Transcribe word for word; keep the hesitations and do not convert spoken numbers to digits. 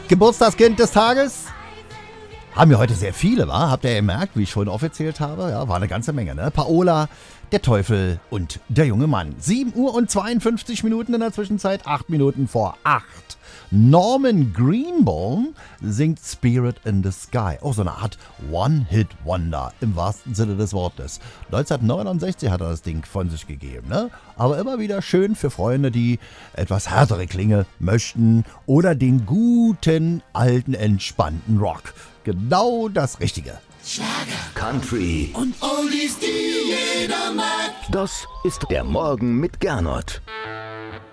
Geburtstagskind des Tages? Haben wir heute sehr viele, wa? Habt ihr gemerkt, wie ich vorhin aufgezählt habe? Ja, war eine ganze Menge, ne? Paola, der Teufel und der junge Mann. sieben Uhr und zweiundfünfzig Minuten in der Zwischenzeit, acht Minuten vor acht. Norman Greenbaum singt Spirit in the Sky. Auch so eine Art One-Hit-Wonder im wahrsten Sinne des Wortes. neunzehnhundertneunundsechzig hat er das Ding von sich gegeben, ne? Aber immer wieder schön für Freunde, die etwas härtere Klinge möchten oder den guten, alten, entspannten Rock. Genau das Richtige. Schlager, Country und Oldies, die jeder mag. Das ist der Morgen mit Gernot.